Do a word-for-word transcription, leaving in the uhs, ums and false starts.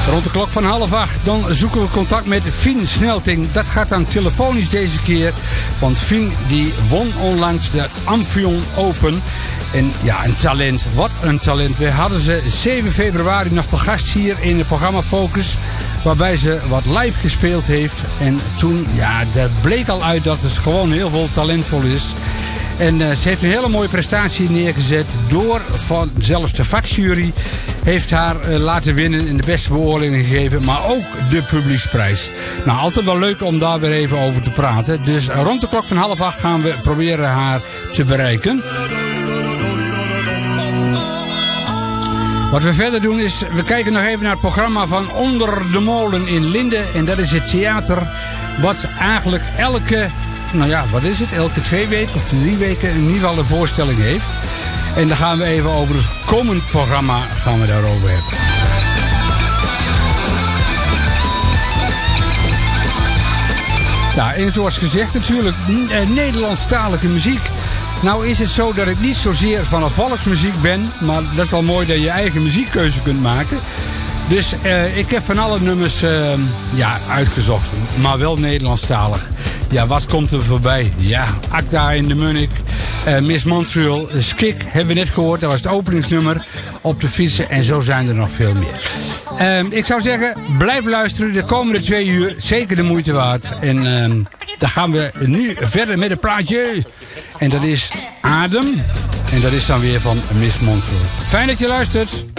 Rond de klok van half acht, dan zoeken we contact met Fien Snelting. Dat gaat dan telefonisch deze keer. Want Fien die won onlangs de Amphion Open. En ja, een talent. Wat een talent. We hadden ze zeven februari nog te gast hier in het programma Focus. Waarbij ze wat live gespeeld heeft. En toen, ja, dat bleek al uit dat het gewoon heel veel talentvol is. En uh, ze heeft een hele mooie prestatie neergezet. Door van zelfs de vakjury heeft haar uh, laten winnen en de beste beoordeling gegeven. Maar ook de publieksprijs. Nou, altijd wel leuk om daar weer even over te praten. Dus rond de klok van half acht gaan we proberen haar te bereiken. Wat we verder doen is, we kijken nog even naar het programma van Onder de Molen in Linden. En dat is het theater wat eigenlijk elke, nou ja, wat is het? Elke twee weken of drie weken in ieder geval een voorstelling heeft. En daar gaan we even over het komend programma gaan we daarover hebben. Ja, en zoals gezegd natuurlijk, Nederlandstalige muziek. Nou is het zo dat ik niet zozeer van een volksmuziek ben, maar dat is wel mooi dat je je eigen muziekkeuze kunt maken. Dus uh, ik heb van alle nummers uh, ja, uitgezocht, maar wel Nederlandstalig. Ja, wat komt er voorbij? Ja, Akda in de Munnik, uh, Miss Montreal, Skik hebben we net gehoord. Dat was het openingsnummer op de fietsen en zo zijn er nog veel meer. Uh, ik zou zeggen, blijf luisteren de komende twee uur. Zeker de moeite waard. En uh, dan gaan we nu verder met een plaatje. En dat is Adem. En dat is dan weer van Miss Montreal. Fijn dat je luistert.